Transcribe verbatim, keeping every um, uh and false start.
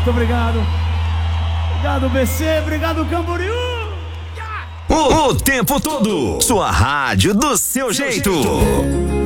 Muito obrigado. Obrigado, B C. Obrigado, Camboriú. O, o tempo todo. Sua rádio do seu, seu jeito. jeito.